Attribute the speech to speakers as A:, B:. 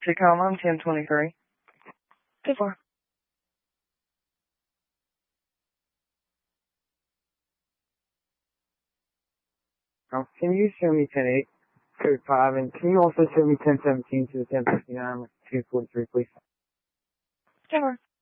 A: Tacoma, 1023. 2-4.
B: Can you show me 10-8, code 5, and can you also show me 10-17 to the 10-59 with 243, please?
A: 2-4.